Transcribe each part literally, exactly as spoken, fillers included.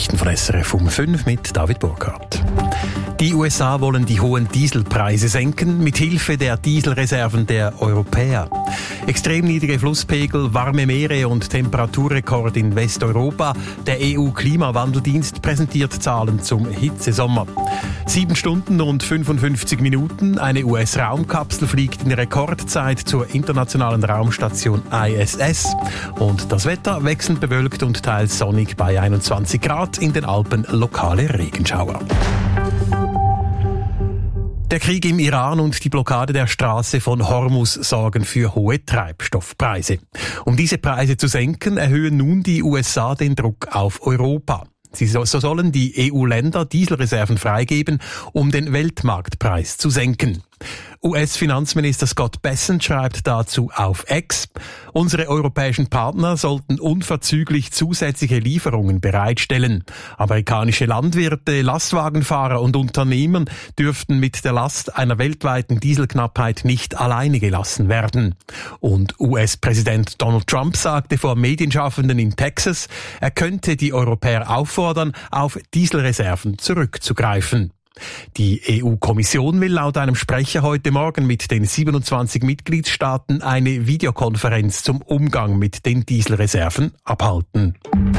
Nachrichten von S R F um fünf mit David Burkhardt. Die U S A wollen die hohen Dieselpreise senken, mit Hilfe der Dieselreserven der Europäer. Extrem niedrige Flusspegel, warme Meere und Temperaturrekord in Westeuropa. Der E U-Klimawandeldienst präsentiert Zahlen zum Hitzesommer. Sieben Stunden und fünfundfünfzig Minuten. Eine U S-Raumkapsel fliegt in Rekordzeit zur internationalen Raumstation I S S. Und das Wetter wechselnd bewölkt und teils sonnig bei einundzwanzig Grad, in den Alpen lokale Regenschauer. Der Krieg im Iran und die Blockade der Straße von Hormuz sorgen für hohe Treibstoffpreise. Um diese Preise zu senken, erhöhen nun die U S A den Druck auf Europa. Sie so, so sollen die E U-Länder Dieselreserven freigeben, um den Weltmarktpreis zu senken. U S-Finanzminister Scott Bessent schreibt dazu auf X: Unsere europäischen Partner sollten unverzüglich zusätzliche Lieferungen bereitstellen. Amerikanische Landwirte, Lastwagenfahrer und Unternehmen dürften mit der Last einer weltweiten Dieselknappheit nicht alleine gelassen werden. Und U S-Präsident Donald Trump sagte vor Medienschaffenden in Texas, er könnte die Europäer auffordern, auf Dieselreserven zurückzugreifen. Die E U-Kommission will laut einem Sprecher heute Morgen mit den siebenundzwanzig Mitgliedstaaten eine Videokonferenz zum Umgang mit den Dieselreserven abhalten.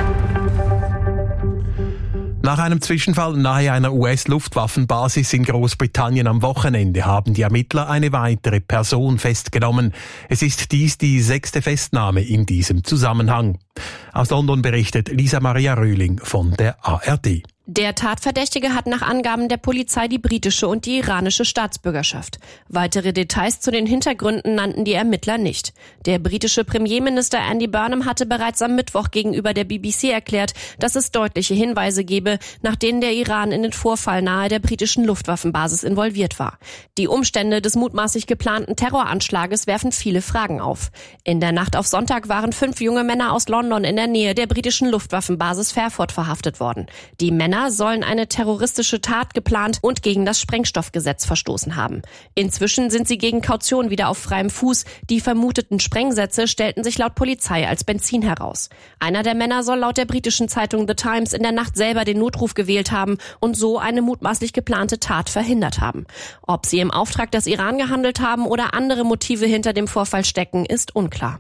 Nach einem Zwischenfall nahe einer U S-Luftwaffenbasis in Großbritannien am Wochenende haben die Ermittler eine weitere Person festgenommen. Es ist dies die sechste Festnahme in diesem Zusammenhang. Aus London berichtet Lisa Maria Röhling von der A R D. Der Tatverdächtige hat nach Angaben der Polizei die britische und die iranische Staatsbürgerschaft. Weitere Details zu den Hintergründen nannten die Ermittler nicht. Der britische Premierminister Andy Burnham hatte bereits am Mittwoch gegenüber der B B C erklärt, dass es deutliche Hinweise gebe, nach denen der Iran in den Vorfall nahe der britischen Luftwaffenbasis involviert war. Die Umstände des mutmaßlich geplanten Terroranschlages werfen viele Fragen auf. In der Nacht auf Sonntag waren fünf junge Männer aus London in der Nähe der britischen Luftwaffenbasis Fairford verhaftet worden. Die Männer sollen eine terroristische Tat geplant und gegen das Sprengstoffgesetz verstoßen haben. Inzwischen sind sie gegen Kaution wieder auf freiem Fuß. Die vermuteten Sprengsätze stellten sich laut Polizei als Benzin heraus. Einer der Männer soll laut der britischen Zeitung The Times in der Nacht selber den Notruf gewählt haben und so eine mutmaßlich geplante Tat verhindert haben. Ob sie im Auftrag des Iran gehandelt haben oder andere Motive hinter dem Vorfall stecken, ist unklar.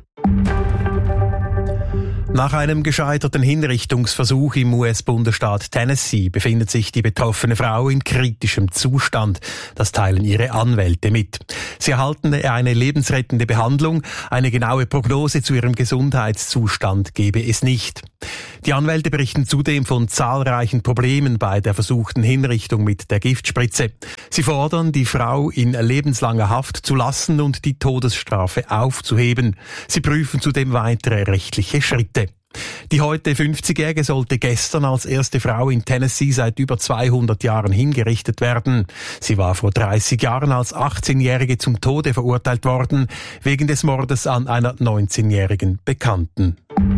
Nach einem gescheiterten Hinrichtungsversuch im U S-Bundesstaat Tennessee befindet sich die betroffene Frau in kritischem Zustand. Das teilen ihre Anwälte mit. Sie erhalten eine lebensrettende Behandlung. Eine genaue Prognose zu ihrem Gesundheitszustand gebe es nicht. Die Anwälte berichten zudem von zahlreichen Problemen bei der versuchten Hinrichtung mit der Giftspritze. Sie fordern, die Frau in lebenslanger Haft zu lassen und die Todesstrafe aufzuheben. Sie prüfen zudem weitere rechtliche Schritte. Die heute fünfzigjährige sollte gestern als erste Frau in Tennessee seit über zweihundert Jahren hingerichtet werden. Sie war vor dreißig Jahren als achtzehnjährige zum Tode verurteilt worden, wegen des Mordes an einer neunzehnjährigen Bekannten.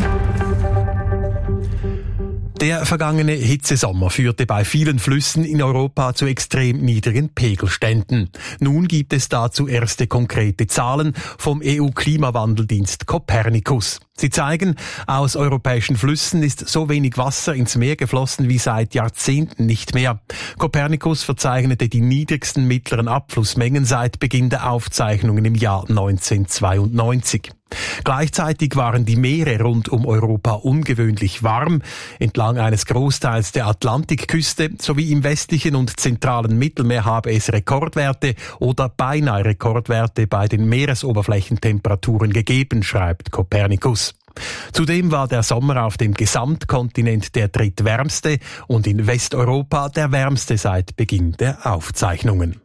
Der vergangene Hitzesommer führte bei vielen Flüssen in Europa zu extrem niedrigen Pegelständen. Nun gibt es dazu erste konkrete Zahlen vom E U-Klimawandeldienst Copernicus. Sie zeigen, aus europäischen Flüssen ist so wenig Wasser ins Meer geflossen wie seit Jahrzehnten nicht mehr. Copernicus verzeichnete die niedrigsten mittleren Abflussmengen seit Beginn der Aufzeichnungen im Jahr neunzehnhundertzweiundneunzig. Gleichzeitig waren die Meere rund um Europa ungewöhnlich warm. Entlang eines Großteils der Atlantikküste sowie im westlichen und zentralen Mittelmeer habe es Rekordwerte oder beinahe Rekordwerte bei den Meeresoberflächentemperaturen gegeben, schreibt Copernicus. Zudem war der Sommer auf dem Gesamtkontinent der drittwärmste und in Westeuropa der wärmste seit Beginn der Aufzeichnungen.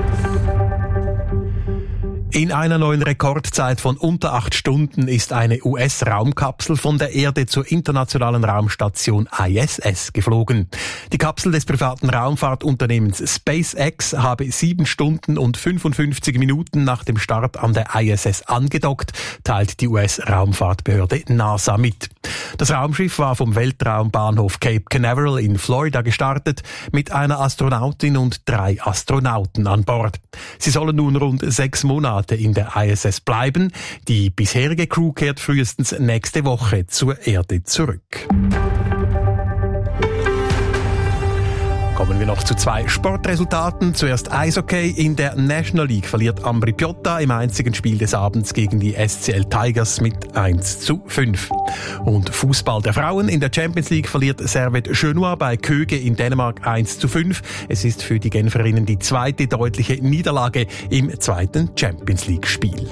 In einer neuen Rekordzeit von unter acht Stunden ist eine U S-Raumkapsel von der Erde zur internationalen Raumstation I S S geflogen. Die Kapsel des privaten Raumfahrtunternehmens SpaceX habe sieben Stunden und fünfundfünfzig Minuten nach dem Start an der I S S angedockt, teilt die U S-Raumfahrtbehörde NASA mit. Das Raumschiff war vom Weltraumbahnhof Cape Canaveral in Florida gestartet, mit einer Astronautin und drei Astronauten an Bord. Sie sollen nun rund sechs Monate in der I S S bleiben. Die bisherige Crew kehrt frühestens nächste Woche zur Erde zurück. wir noch zu zwei Sportresultaten. Zuerst Eishockey. In der National League verliert Ambri Piotta im einzigen Spiel des Abends gegen die S C L Tigers mit eins zu fünf. Und Fußball der Frauen. In der Champions League verliert Servette Genua bei Köge in Dänemark eins zu fünf. Es ist für die Genferinnen die zweite deutliche Niederlage im zweiten Champions League-Spiel.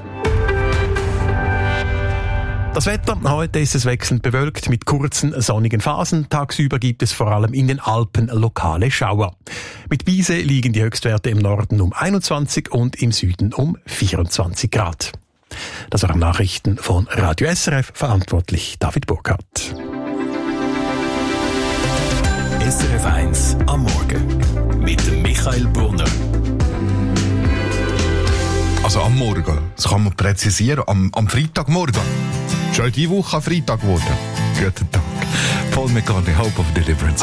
Das Wetter, heute ist es wechselnd bewölkt mit kurzen sonnigen Phasen. Tagsüber gibt es vor allem in den Alpen lokale Schauer. Mit Biese liegen die Höchstwerte im Norden um einundzwanzig und im Süden um vierundzwanzig Grad. Das waren Nachrichten von Radio S R F, verantwortlich David Burkhardt. S R F eins am Morgen mit dem Michael Brunner. Also am Morgen, das kann man präzisieren, am, am Freitagmorgen. Schon diese Woche Freitag geworden. Guten Tag. Paul McCartney, Hope of Deliverance.